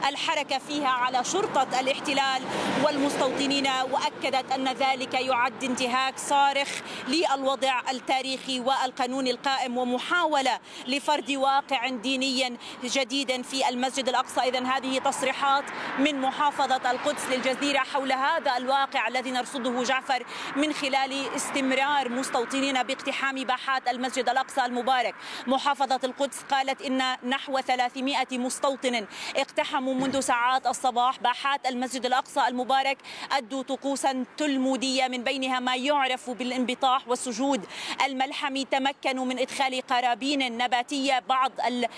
الحركة فيها على شرطة الاحتلال والمستوطنين، وأكدت أن ذلك يعد انتهاك صارخ للوضع التاريخي والقانون القائم ومحاولة لفرض واقع ديني جديد في المسجد الأقصى. إذن هذه تصريحات من محافظة القدس للجزيرة حول هذا الواقع الذي نرصده جعفر من خلال استمرار مستوطنين باقتحام باحات المسجد الأقصى المبارك. محافظة القدس قالت إن نحو 300 مستوطن اقتحموا منذ ساعات الصباح باحات المسجد الأقصى المبارك، أدوا طقوسا تلمودية من بينها ما يعرف بالانبطاح والسجود الملحمي، تمكنوا من إدخال قرابين نباتية، بعض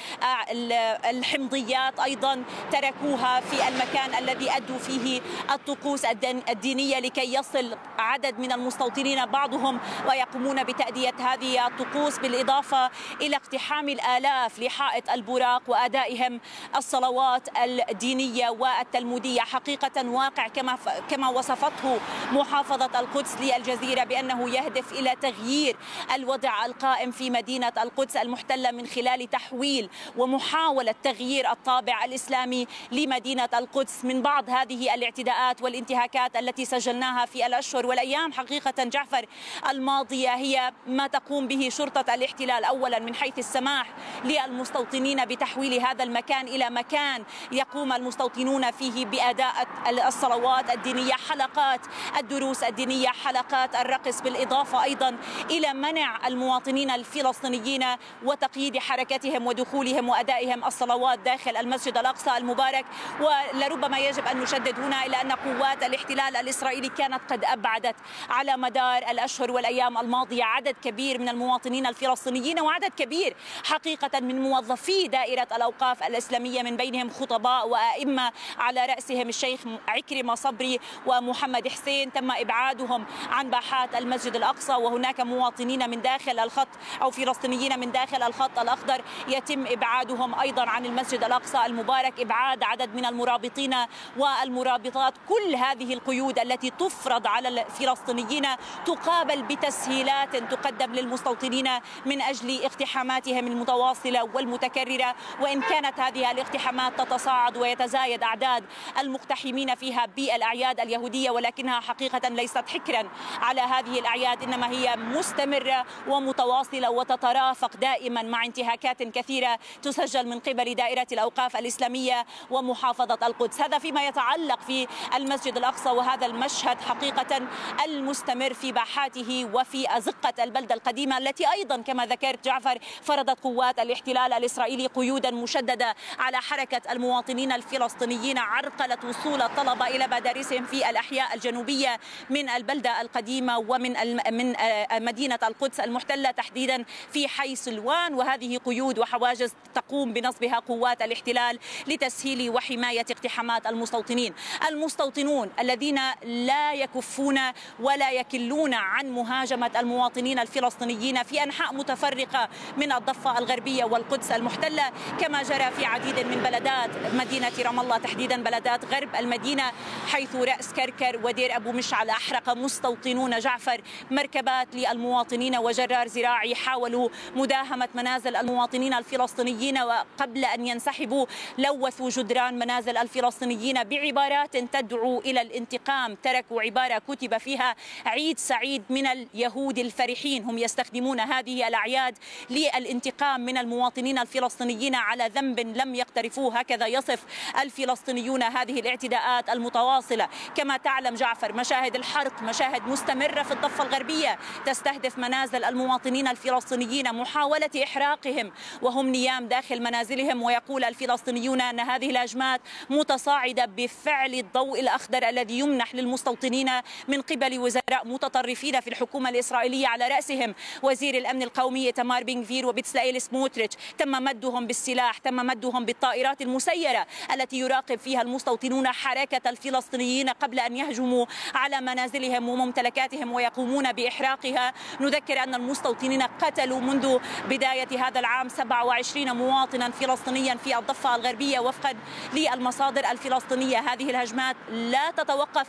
الحمضيات أيضا تركوها في المكان الذي أدوا فيه الطقوس الدينية لكي يصل عدد من المستوطنين بعضهم ويقومون بتأدية هذه الطقوس، بالإضافة إلى اقتحام الآلاف لحائط البراق وأدائهم الصلوات الدينية والتلمودية. حقيقة واقع كما وصفته محافظة القدس للجزيرة بأنه يهدف إلى تغيير الوضع القائم في مدينة القدس المحتلة من خلال تحويل ومحاولة تغيير الطابع الإسلامي لمدينة القدس. من بعض هذه الاعتداءات والانتهاكات التي سجلناها في الأشهر والأيام حقيقة جعفر الماضية هي ما تقوم به شرطة الاحتلال، أولا من حيث السماح للمستوطنين بتحويل هذا المكان إلى مكان يقوم المستوطنون فيه بأداء الصلوات الدينية، حلقات الدروس الدينية، حلقات الرقص، بالإضافة أيضا إلى منع المواطنين الفلسطينيين وتقييد حركتهم ودخولهم وأدائهم الصلوات داخل المسجد الأقصى المبارك. ولربما يجب أن نشدد هنا إلى أن قوات الاحتلال الإسرائيلي كانت قد أبعدت على مدار الأشهر والأيام الماضية عدد كبير من المواطنين الفلسطينيين وعدد كبير حقيقة من موظفي دائرة الأوقاف الإسلامية، من بينهم خطباء وأئمة على رأسهم الشيخ عكرمة صبري ومحمد حسين، تم إبعادهم عن باحات المسجد الأقصى. وهناك مواطنين من داخل الخط أو فلسطينيين من داخل الخط الأخضر يتم إبعادهم أيضا عن المسجد الأقصى المبارك، إبعاد عدد من المرابطين والمرابطات. كل هذه القيود التي تفرض على الفلسطينيين تقابل بتسهيلات تقدم للمستوطنين من أجل اقتحاماتهم المتواصلة والمتكررة، وإن كانت هذه الاقتحامات تتصاعد ويتزايد أعداد المقتحمين فيها بالأعياد اليهودية، ولكنها حقيقة ليست حكرا على هذه الأعياد، إنما هي مستمرة ومتواصلة وتترافق دائما مع انتهاكات كثيرة تسجل من قبل دائرة الأوقاف الإسلامية ومحافظة القدس. هذا فيما يتعلق في المسجد الأقصى، وهذا المشهد حقيقة المستمر في باحاته وفي أزقة البلدة القديمة التي أيضا كما ذكرت جعفر فرضت قوات الاحتلال الإسرائيلي قيودا مشددة على حركة المواطنين الفلسطينيين، عرقلت وصول الطلبة إلى مدارسهم في الأحياء الجنوبية من البلدة القديمة ومن من مدينة القدس المحتلة تحديدا في حي سلوان، وهذه قيود وحواجز تقوم بنصبها قوات الاحتلال لتسهيل وحماية اقتحامات المستوطنين. المستوطنون الذين لا يكفون ولا يكلون عن مهاجمة المواطنين الفلسطينيين في أنحاء متفرقة من الضفة الغربية والقدس المحتلة، كما جرى في عديد من بلدات مدينة رام الله، تحديدا بلدات غرب المدينة، حيث رأس كركر ودير أبو مشعل أحرق مستوطنون جعفر مركبات للمواطنين وجرار زراعي حاولوا مداهمة منازل المواطنين الفلسطينيين، وقبل أن ينسحبوا لوثوا جدران منازل الفلسطينيين بعبارات تدعو إلى الانتقام. تركوا عبارة كتب فيها عيد سعيد من اليهود الفرحين. هم يستخدمون هذه الأعياد للانتقام من المواطنين الفلسطينيين على ذنب لم يقترفوه، هكذا يصف الفلسطينيون هذه الاعتداءات المتواصلة. كما تعلم جعفر مشاهد الحرق مشاهد مستمرة في الضفة الغربية تستهدف منازل المواطنين الفلسطينيين، محاولة إحراقهم وهم نيام داخل منازلهم. ويقول الفلسطينيون أن هذه الهجمات متصاعدة بفعل الضوء الأخضر الذي يمنح للمستوطنين من قبل وزراء متطرفين في الحكومة الإسرائيلية، على رأسهم وزير الأمن القومي إيتمار بن غفير وبتسلائيل سموتريتش. تم مدهم بالسلاح، تم مدهم بالطائرات المسيرة التي يراقب فيها المستوطنون حركة الفلسطينيين قبل أن يهجموا على منازلهم وممتلكاتهم ويقومون بإحراقها. نذكر أن المستوطنين قتلوا منذ بداية هذا العام 27 مواطنا فلسطينيا في الضفة الغربية وفقا للمصادر الفلسطينية. هذه الهجمات لا تتوقف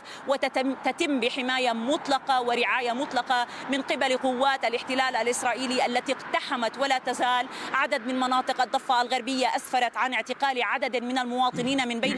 وتتم بحماية مطلقة ورعاية مطلقة من قبل قوات الاحتلال الإسرائيلي التي اقتحمت ولا تزال عدد من مناطق الضفة الغربية، أسفرت عن اعتقال عدد من المواطنين من بينهم